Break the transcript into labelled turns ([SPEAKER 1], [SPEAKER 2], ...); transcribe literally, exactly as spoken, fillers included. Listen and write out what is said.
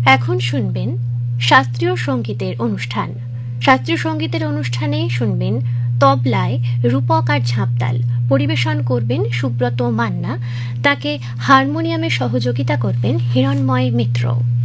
[SPEAKER 1] এখন শুনবেন শাস্ত্রীয় সঙ্গীতের অনুষ্ঠান। শাস্ত্রীয় সঙ্গীতের অনুষ্ঠানে শুনবেন তবলায় রূপক আর ঝাঁপতাল, পরিবেশন করবেন সুব্রত মান্না, তাকে হারমোনিয়ামে সহযোগিতা করবেন হিরণময় মিত্র।